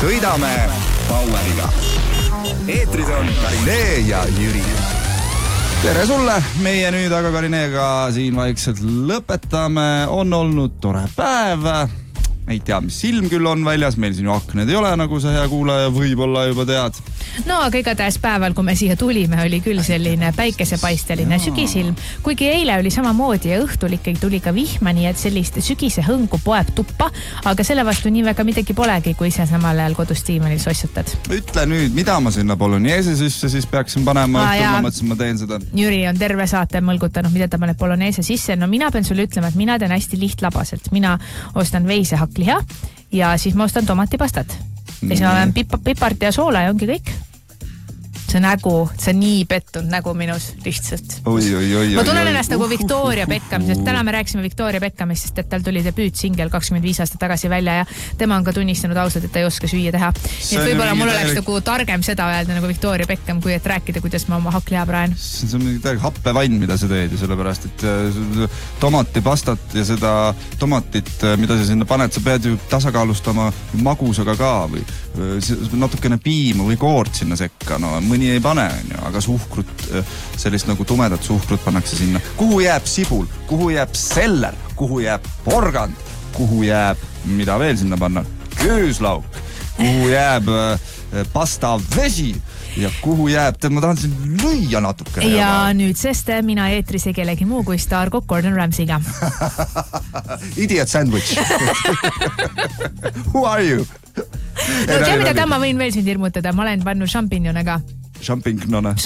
sõidame Baueriga. Eetris on Karinee ja Jüri. Tere sulle, meie nüüd aga Karineega siin vaikselt lõpetame. On olnud tore päev. Ei tea, mis silm küll on väljas, meil siin ju akned ei ole, nagu sa hea kuulaja võib-olla juba tead. No, aga igatahes päeval, kui me siia tulime, oli küll selline päikesepaisteline sügisilm. Kuigi eile oli samamoodi ja õhtul ikkagi tuli ka vihma, nii et sellist sügise hõngu poeb tuppa, aga selle vastu nii väga midagi polegi, kui sa samal ajal kodus tiimanil sossutad. Ütle nüüd, mida ma sinna Bolognese sisse siis peaksin panema, ma mõtlesin, ma teen seda. Jüri on terve saate mõlgutanud, mida ta paneb Bolognese sisse. No mina pean sulle ütlema, et mina teen hästi lihtlabaselt. Mina ostan veisehakliha ja siis ma ostan tomatipastat. Ja siis ma olen pipart ja soola ja ongi kõik. See nägu, see nii pettunud nägu minus lihtsalt. Ma tunnen ennast nagu Victoria Beckham, sest täna me rääksime Victoria Beckhamist, sest et tal tuli debüüt singel 25 aastat tagasi välja ja tema on ka tunnistanud ausalt, et ta ei oska süüa teha. Nii et võib-olla mul oleks nagu targem seda öelda nagu Victoria Beckham, kui et rääkida, kuidas ma oma hakliha praen. See on mingi happevann, mida sa teed ja sellepärast, et tomatipastat ja seda tomatit, mida sa sinna paned, sa pead ju tasakaalustama magusaga ka või natukene piima või koort sinna sekka. No, mõni ei pane, aga suhkrut, sellist nagu tumedat suhkrut pannakse sinna. Kuhu jääb sibul, kuhu jääb seller, kuhu jääb porgand, kuhu jääb, mida veel sinna panna, küüslauk, kuhu jääb pasta vesi ja kuhu jääb, ma tahan siin lüüa natuke. Ja nüüd, sest mina eetris ei kellegi muu kui Starcock Gordon Ramsayga. Idiot sandwich. Who are you? No tea, mida ma võin veel sind hirmutada, ma olen pannud champignone ka. Champignone.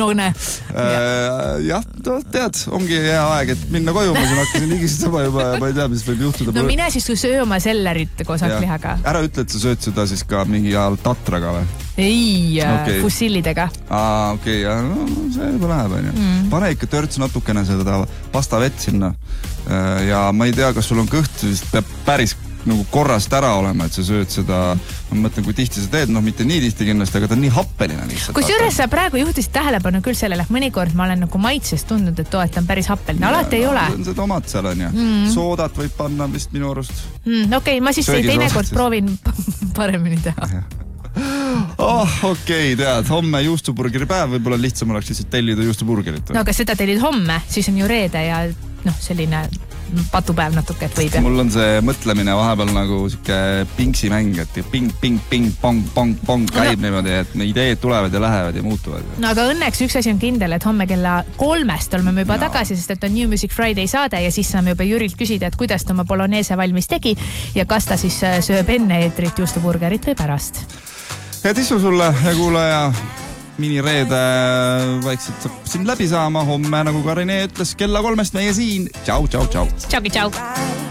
Jah, tead, ongi hea aeg, et minna koju, ma siin hakkasin higisestama juba ja ma ei tea, mis võib juhtuda. No mine siis söö oma sellerit koos haklihaga. Ära ütle, et sa sööd seda siis ka mingi ajal tatraga või? Ei, fussillidega. Okei, no see juba läheb, on. Pane ikka törts natukene seda pastavett sinna ja ma ei tea, kas sul on kõht, siis peab päris nagu korrast ära olema, et sa sööd seda, ma mõtlen, kui tihti sa teed, mitte nii tihti kindlasti, aga ta on nii happeline lihtsalt. Kui juures sa praegu juhtisid tähelepanu küll sellele, et mõnikord ma olen nagu maitsest tundnud, et toetan päris happeline. Alati ei ole. See tomat seal on ja soodat võib panna vist minu arust. Okei, ma siis teinekord proovin paremini teha. Okei, tead, homme juustuburgeri päev, võib-olla lihtsam oleks lihtsalt tellida juustuburgerit. No aga seda tellid homme, siis on ju reede ja selline patupäev natuke, et võib. Mul on see mõtlemine vahepeal nagu siuke pingsimäng, et ping, käib niimoodi, et ideed tulevad ja lähevad ja muutuvad. No aga õnneks üks asi on kindel, et homme kella 3 oleme me juba tagasi, sest et on New Music Friday saade ja siis saame juba Jürilt küsida, et kuidas ta oma Bolognese valmis tegi ja kas ta siis sööb enne eetrit juustuburgerit või pärast. Head isu sulle ja kuulaja. Minireede vaikselt saab siin läbi saama homme, nagu Karinee ütles, kella 3 meie siin. Tšau. Tšauki, tšau.